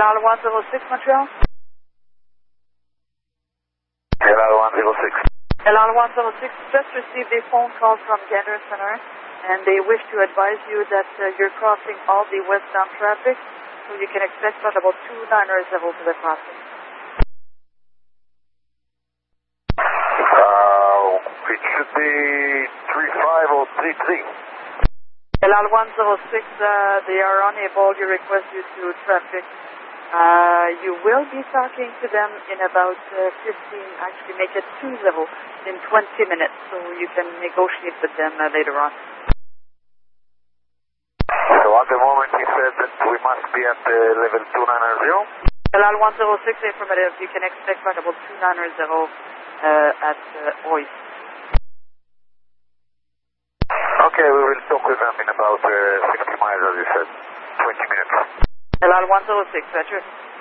LR 106 Montreal. LR 106. LR 106 just received a phone call from Gander Center, and they wish to advise you that you're crossing all the westbound traffic, so you can expect about 290 to the crossing. It should be 35 or 33. LR 106, they are unable to request you to traffic. You will be talking to them in about 15, actually make it 20 in 20 minutes, so you can negotiate with them later on. So at the moment he said that we must be at level 290. LR 106, affirmative, you can expect about 290 at OIS. Okay, we will talk with them in about 60 miles, as you said. 20 minutes. LR 106, Roger.